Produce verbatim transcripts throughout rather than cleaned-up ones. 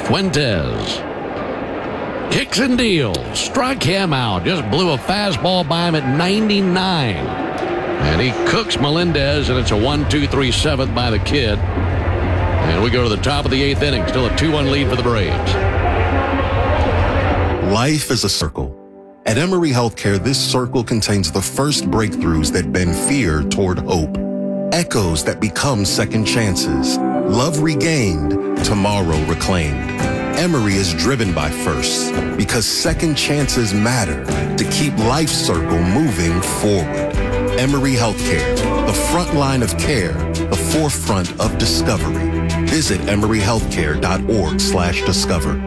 Fuentes. Kicks and deals. Struck him out. Just blew a fastball by him at ninety-nine. And he cooks Melendez, and it's a one two three seventh by the kid. And we go to the top of the eighth inning. Still a two one lead for the Braves. Life is a circle. At Emory Healthcare, this circle contains the first breakthroughs that bend fear toward hope. Echoes that become second chances. Love regained, tomorrow reclaimed. Emory is driven by firsts because second chances matter to keep Life Circle moving forward. Emory Healthcare, the front line of care, the forefront of discovery. Visit emory healthcare dot org slash discover.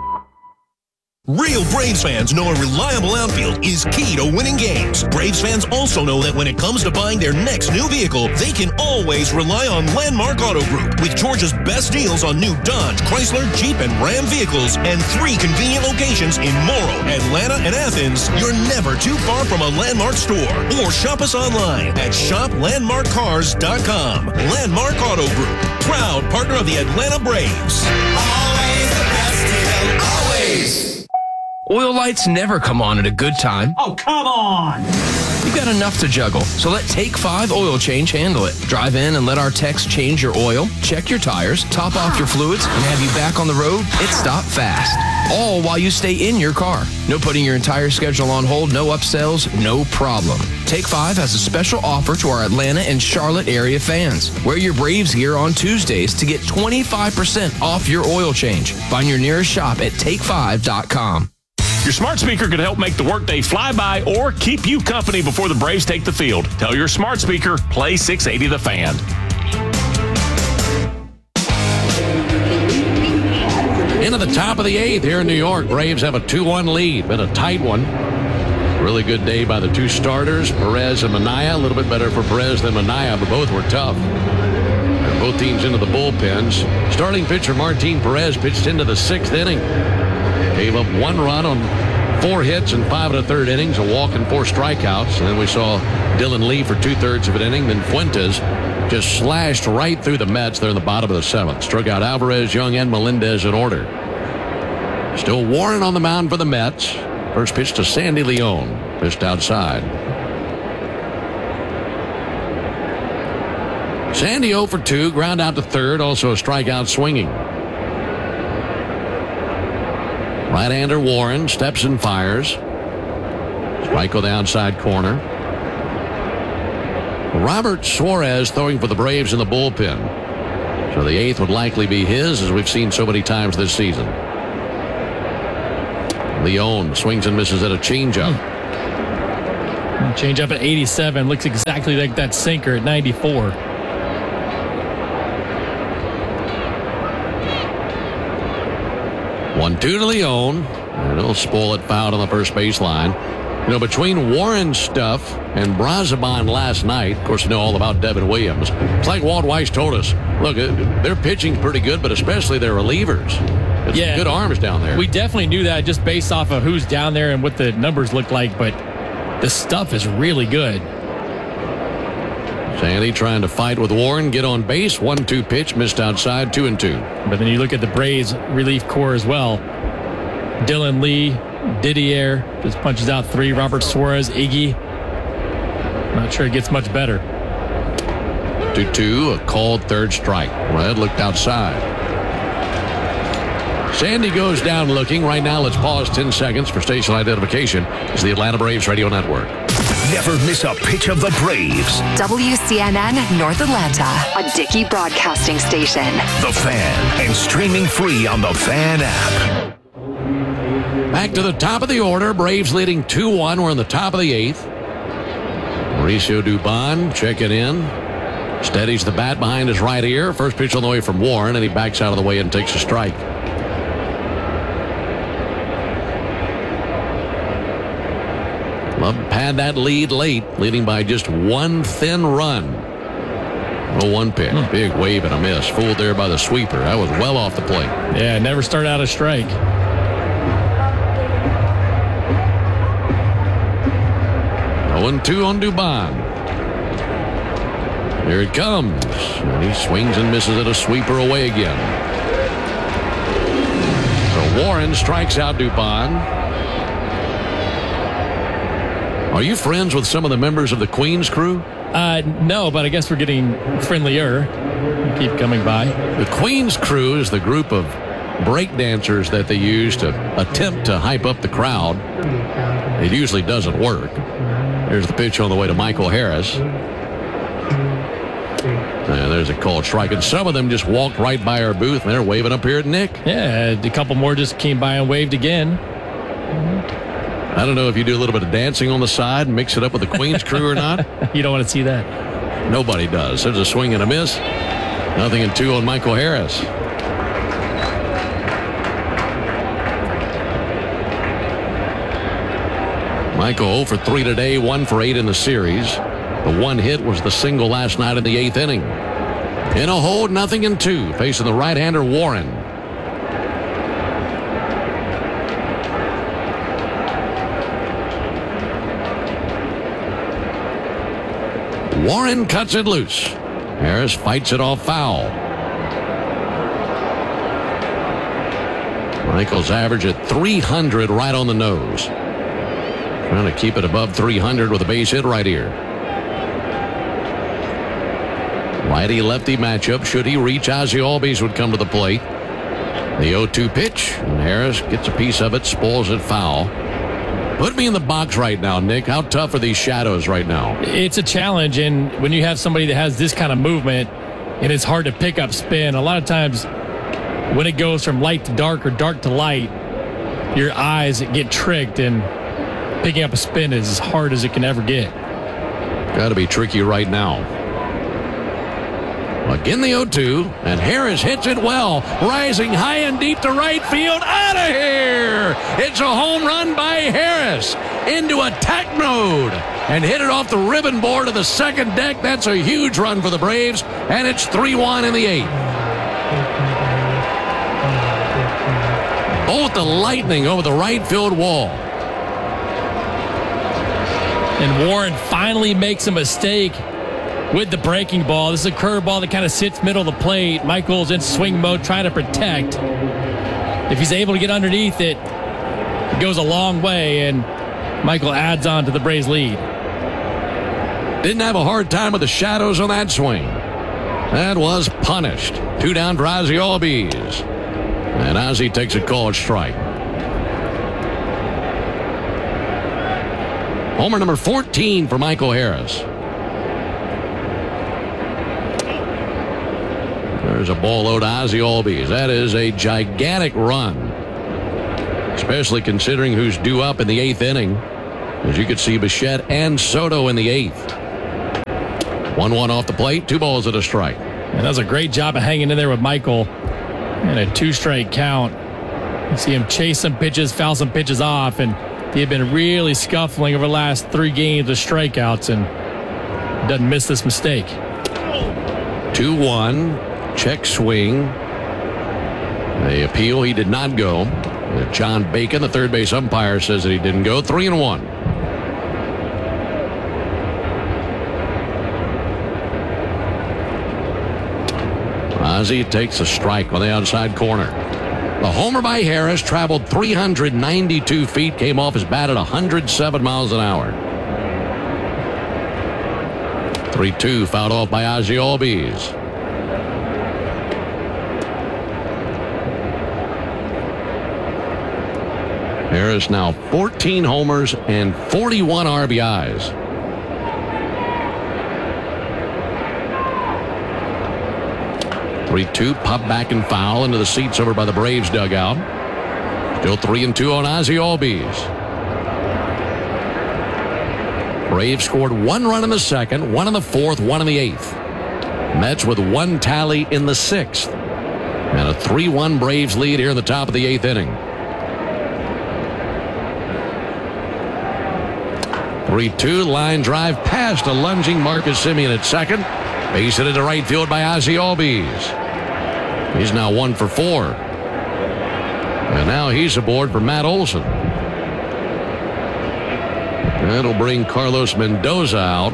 Real Braves fans know a reliable outfield is key to winning games. Braves fans also know that when it comes to buying their next new vehicle, they can always rely on Landmark Auto Group. With Georgia's best deals on new Dodge, Chrysler, Jeep, and Ram vehicles, and three convenient locations in Morrow, Atlanta, and Athens, you're never too far from a Landmark store. Or shop us online at shop landmark cars dot com. Landmark Auto Group, proud partner of the Atlanta Braves. Always the best deal, always. Oil lights never come on at a good time. Oh, come on! You've got enough to juggle, so let Take five Oil Change handle it. Drive in and let our techs change your oil, check your tires, top off your fluids, and have you back on the road. It's stop fast. All while you stay in your car. No putting your entire schedule on hold, no upsells, no problem. Take five has a special offer to our Atlanta and Charlotte area fans. Wear your Braves gear on Tuesdays to get twenty-five percent off your oil change. Find your nearest shop at take five dot com. Your smart speaker could help make the workday fly by or keep you company before the Braves take the field. Tell your smart speaker, play six eighty The Fan. Into the top of the eighth here in New York. Braves have a two one lead. Been a tight one. Really good day by the two starters, Perez and Minaya. A little bit better for Perez than Minaya, but both were tough. And both teams into the bullpens. Starting pitcher Martin Perez pitched into the sixth inning. Gave up one run on four hits and five and a third innings, a walk and four strikeouts. And then we saw Dylan Lee for two-thirds of an inning. Then Fuentes just slashed right through the Mets there in the bottom of the seventh. Struck out Alvarez, Young, and Melendez in order. Still Warren on the mound for the Mets. First pitch to Sandy Leon. Pitched outside. Sandy oh for two, ground out to third. Also a strikeout swinging. Right-hander Warren steps and fires. Strike on the outside corner. Robert Suarez throwing for the Braves in the bullpen. So the eighth would likely be his, as we've seen so many times this season. Leon swings and misses at a changeup. Changeup at eighty-seven. Looks exactly like that sinker at ninety-four. one two to Leon. And he'll spoil it fouled on the first baseline. You know, between Warren's stuff and Brazoban last night, of course, you know all about Devin Williams. It's like Walt Weiss told us, look, their pitching's pretty good, but especially their relievers. It's yeah, good arms down there. We definitely knew that just based off of who's down there and what the numbers look like, but the stuff is really good. Sandy trying to fight with Warren, get on base. one two pitch, missed outside, two and two. But then you look at the Braves relief corps as well. Dylan Lee, Didier just punches out three. Robert Suarez, Iggy. Not sure it gets much better. two two, a called third strike. Red looked outside. Sandy goes down looking. Right now, let's pause ten seconds for station identification. It's the Atlanta Braves Radio Network. Never miss a pitch of the Braves. W C N N North Atlanta, a Dickey broadcasting station. The Fan, and streaming free on the Fan app. Back to the top of the order. Braves leading two one. We're in the top of the eighth. Mauricio Dubon checking in. Steadies the bat behind his right ear. First pitch on the way from Warren, and he backs out of the way and takes a strike. Love to pad that lead late, leading by just one thin run. Oh, one pitch. Hmm. Big wave and a miss. Fooled there by the sweeper. That was well off the plate. Yeah, never start out a strike. oh and two on Dubon. Here it comes. And he swings and misses at a sweeper away again. Warren strikes out Dupont. Are you friends with some of the members of the Queens crew? Uh, no, but I guess we're getting friendlier. Keep coming by. The Queens crew is the group of break dancers that they use to attempt to hype up the crowd. It usually doesn't work. There's the pitch on the way to Michael Harris. And there's a called strike. And some of them just walked right by our booth, and they're waving up here at Nick. Yeah, a couple more just came by and waved again. I don't know if you do a little bit of dancing on the side and mix it up with the Queens crew or not. You don't want to see that. Nobody does. There's a swing and a miss. Nothing in two on Michael Harris. Michael oh for three today, one for eight in the series. The one hit was the single last night in the eighth inning. In a hold, nothing in two, facing the right-hander Warren. Warren cuts it loose. Harris fights it off foul. Michael's average at three hundred right on the nose. Trying to keep it above three hundred with a base hit right here. Righty-lefty matchup. Should he reach, Ozzie Albies would come to the plate. The oh two pitch, and Harris gets a piece of it, spoils it foul. Put me in the box right now, Nick. How tough are these shadows right now? It's a challenge, and when you have somebody that has this kind of movement, and it's hard to pick up spin, a lot of times when it goes from light to dark or dark to light, your eyes get tricked, and picking up a spin is as hard as it can ever get. Got to be tricky right now. Again, the oh two, and Harris hits it well, rising high and deep to right field. Out of here! It's a home run by Harris into attack mode and hit it off the ribbon board of the second deck. That's a huge run for the Braves, and it's three one in the eighth. Both the lightning over the right field wall. And Warren finally makes a mistake with the breaking ball. This is a curveball that kind of sits middle of the plate. Michael's in swing mode trying to protect. If he's able to get underneath it, it goes a long way, and Michael adds on to the Braves lead. Didn't have a hard time with the shadows on that swing. That was punished. Two down for Ozzie Albies. And Ozzie takes a called strike. Homer number fourteen for Michael Harris. There's a ball low to Ozzie Albies. That is a gigantic run, especially considering who's due up in the eighth inning. As you could see, Bichette and Soto in the eighth. one one off the plate, two balls at a strike. And that was a great job of hanging in there with Michael. And a two-strike count. You see him chase some pitches, foul some pitches off, and he had been really scuffling over the last three games with strikeouts, and doesn't miss this mistake. two one. Check swing. The appeal, he did not go. John Bacon, the third base umpire, says that he didn't go. Three and one. Ozzie takes a strike on the outside corner. The homer by Harris traveled three hundred ninety-two feet, came off his bat at one hundred seven miles an hour. three two fouled off by Ozzie Albies. Harris now fourteen homers and forty-one R B Is. three two, pop back and foul into the seats over by the Braves dugout. Still three and two on Ozzie Albies. Braves scored one run in the second, one in the fourth, one in the eighth. Mets with one tally in the sixth. And a three one Braves lead here in the top of the eighth inning. three two, line drive past a lunging Marcus Semien at second. Base hit into right field by Ozzie Albies. He's now one for four. And now he's aboard for Matt Olson. That'll bring Carlos Mendoza out.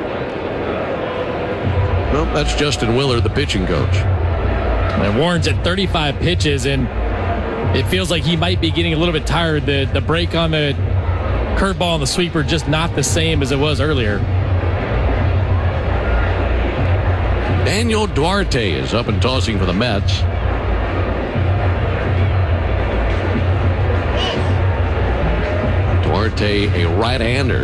Well, that's Justin Willard, the pitching coach. And Warren's at thirty-five pitches, and It feels like he might be getting a little bit tired. The, the break on the curveball and the sweeper just not the same as it was earlier. Daniel Duarte is up and tossing for the Mets. Duarte, a right-hander.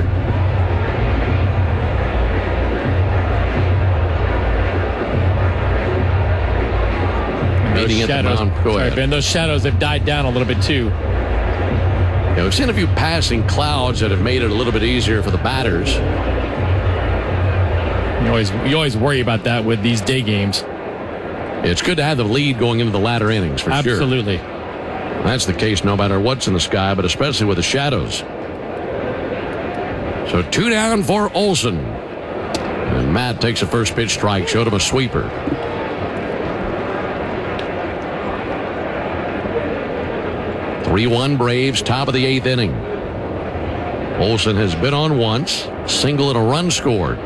Those shadows, sorry, Ben, those shadows have died down a little bit too. Yeah, we've seen a few passing clouds that have made it a little bit easier for the batters. You always, you always worry about that with these day games. It's good to have the lead going into the latter innings, for Absolutely. sure. Absolutely. That's the case no matter what's in the sky, but especially with the shadows. So two down for Olson. And Matt takes a first pitch strike, showed him a sweeper. three one Braves, top of the eighth inning. Olson has been on once, single and a run scored.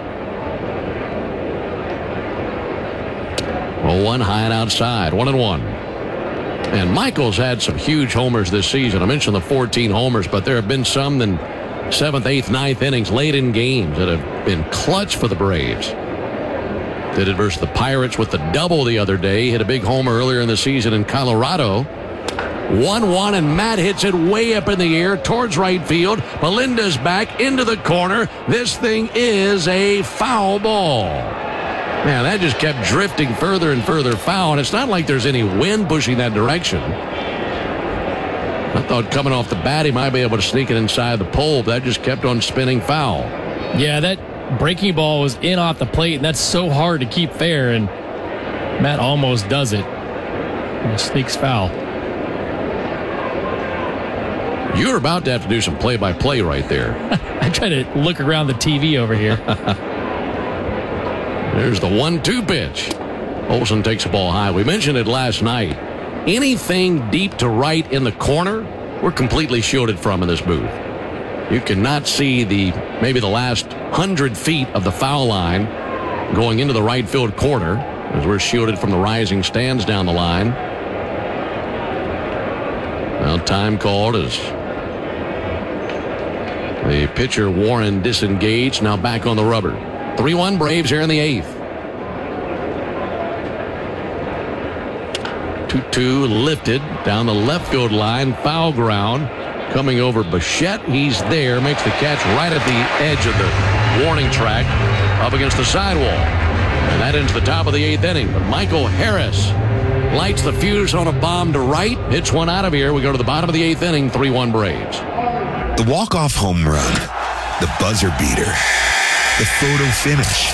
oh one high and outside, one and one. And Michael's had some huge homers this season. I mentioned the fourteen homers, but there have been some in seventh, eighth, ninth innings late in games that have been clutch for the Braves. Did it versus the Pirates with the double the other day. Hit a big homer earlier in the season in Colorado. one one, and Matt hits it way up in the air towards right field. Melinda's back into the corner. This thing is a foul ball. Man, that just kept drifting further and further foul, and it's not like there's any wind pushing that direction. I thought coming off the bat he might be able to sneak it inside the pole, but that just kept on spinning foul. Yeah, that breaking ball was in off the plate, and that's so hard to keep fair, and Matt almost does it. And it sneaks foul. You're about to have to do some play-by-play right there. I try to look around the T V over here. There's the one two pitch. Olson takes the ball high. We mentioned it last night. Anything deep to right in the corner, we're completely shielded from in this booth. You cannot see the maybe the last hundred feet of the foul line going into the right field corner, as we're shielded from the rising stands down the line. Well, time called as the pitcher Warren disengaged, now back on the rubber. three one Braves here in the eighth. two two lifted down the left field line, foul ground. Coming over Bichette, he's there, makes the catch right at the edge of the warning track up against the sidewall. And that ends the top of the eighth inning. But Michael Harris lights the fuse on a bomb to right, hits one out of here. We go to the bottom of the eighth inning, three one Braves. The walk-off home run, the buzzer beater, the photo finish.